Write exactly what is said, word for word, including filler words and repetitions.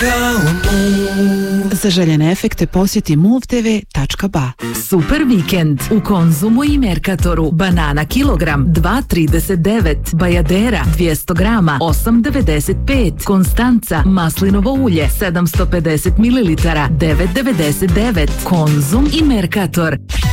Za željene efekte posjeti move t v tačka b a. Super vikend u Konzumu i Merkatoru. Banana kilogram dva trideset devet, Bajadera dvjesto grama osam devedeset pet, Konstanca maslinovo ulje sedamsto pedeset mililitara devet devedeset devet. Konzum i Merkator.